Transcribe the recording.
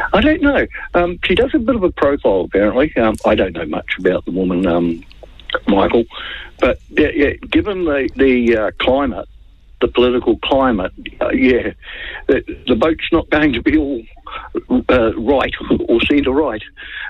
I don't know. She does a bit of a profile, apparently. I don't know much about the woman, Michael, but given the climate, the political climate, the boat's not going to be all right or centre right.